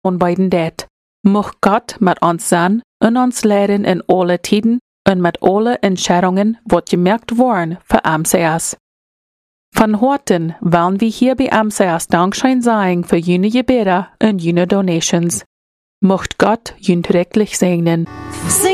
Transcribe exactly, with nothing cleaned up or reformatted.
und beiden det. Mocht Gott mit uns sein und uns leiden in alle Tiden und mit alle Entscheidungen, wat gemerkt worden für A M C S. Von heute wollen wir hier bei A M C S Dankschein sagen für jene Gebete und jene Donations. Mocht Gott jünträglich segnen.